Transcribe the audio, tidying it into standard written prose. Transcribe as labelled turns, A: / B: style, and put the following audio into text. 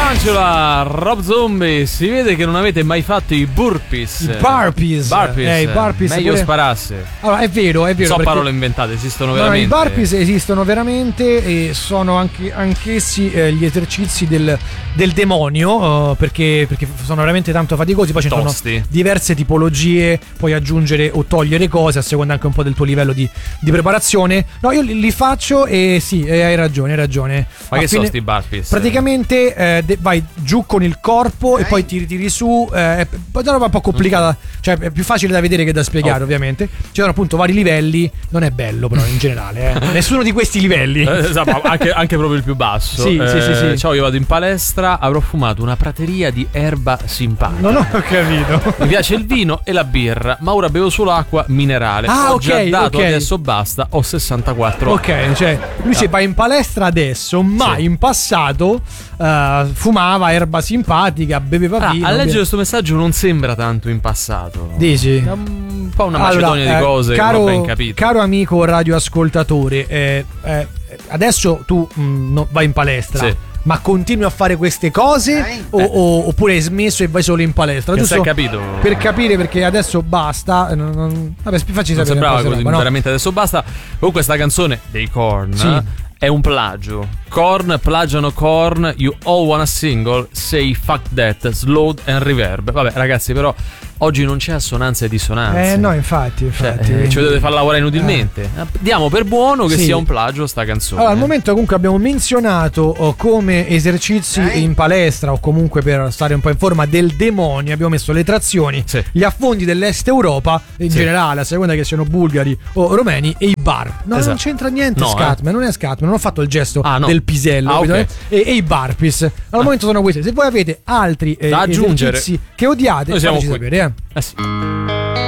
A: Tarantula, Rob Zombie. Si vede che non avete mai fatto i burpees.
B: I burpees.
A: I burpees. Meglio
B: pure...
A: sparasse.
B: Allora, è vero.
A: So parole inventate, esistono veramente.
B: I burpees esistono veramente e sono anch'essi gli esercizi del demonio, perché sono veramente tanto faticosi. Poi ci sono diverse tipologie, puoi aggiungere o togliere cose a seconda anche un po' del tuo livello di preparazione. No, io li faccio e sì, hai ragione.
A: Ma che sono sti burpees?
B: Praticamente vai giù con il corpo e poi tiri su. È una roba un po' complicata, cioè è più facile da vedere che da spiegare, ovviamente. Ci sono appunto vari livelli, non è bello però in generale, nessuno di questi livelli.
A: Esatto, anche proprio il più basso.
B: Sì.
A: Ciao, io vado in palestra, avrò fumato una prateria di erba simpatica.
B: Non ho capito.
A: Mi piace il vino e la birra, ma ora bevo solo acqua minerale. Ho già dato, adesso basta, ho 64 anni.
B: Ok, cioè lui va in palestra adesso, ma in passato fumava erba simpatica, beveva vino.
A: A leggere questo messaggio non sembra tanto in passato.
B: Dici?
A: Un po' una macedonia di cose che non ho ben capito.
B: Caro amico radioascoltatore, adesso tu vai in palestra. Sì. Ma continui a fare queste cose oppure hai smesso e vai solo in palestra?
A: Giusto, capito?
B: Per capire, perché adesso basta. Vabbè, facci sapere.
A: Sembrava così, veramente adesso basta. Comunque sta canzone dei Korn è un plagio. Korn plagiano Korn, You All Want a Single, Say Fuck That, Slowed and Reverb. Vabbè ragazzi, però oggi non c'è assonanze e dissonanze.
B: No, infatti.
A: Ci dovete far lavorare inutilmente. Diamo per buono che sia un plagio sta canzone.
B: Allora, al momento comunque abbiamo menzionato come esercizi in palestra o comunque per stare un po' in forma del demonio. Abbiamo messo le trazioni, gli affondi dell'est Europa in generale, a seconda che siano bulgari o romeni, e i bar. No, non c'entra niente. Scatman, non è Scatman, non ho fatto il gesto del pisello. E i burpees. Al momento sono questi. Se voi avete altri
A: da aggiungere,
B: esercizi che odiate,
A: noi siamo
B: fateci
A: qui.
B: sapere.
A: Sì.